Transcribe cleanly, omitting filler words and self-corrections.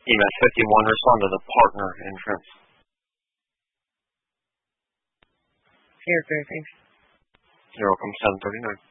EMS 51, respond to the partner entrance. Here, thanks. You're welcome, 739.